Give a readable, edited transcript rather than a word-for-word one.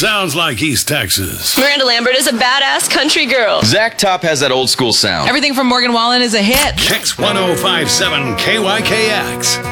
Sounds like East Texas. Miranda Lambert is a badass country girl. Zach Top has that old school sound. Everything from Morgan Wallen is a hit. Kicks 1057 KYKX.